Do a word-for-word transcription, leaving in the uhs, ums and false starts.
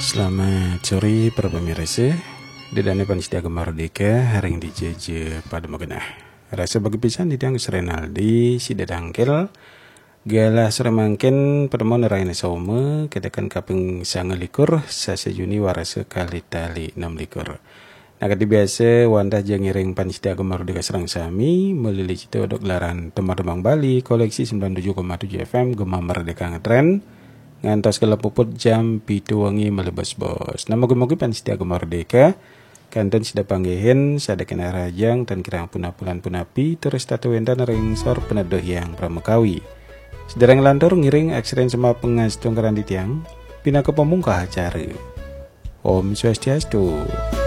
Selamat sore para pemirsa. Dedane Panistia Merdeka hari yang dijeje pada magenah. Rasa bagi pisan di tiang Renaldi si dedangkel gala seremangken pertemuan raine sauma kedekan kaping sangelikur sasa Juni warasa kali tali enam likur. Nah kati biasa wanda jengiring Panistia Merdeka serang sami melili cita odok laran Temar-Demang Bali koleksi sembilan puluh tujuh koma tujuh F M Gema Merdeka ngetren ngantos kala puput jam pitu wengi melebas bos. Nama moga-moga Panistia Merdeka kanton sida panggihin sadaken rajang dan kirang punapulan punapi terus tatu wendan ring sor penedoh yang pramekawi. Sedereng lantur ngiring aksren sama pengas tongkaran di tiang pina kepemungkah acara. Om Swastiastu.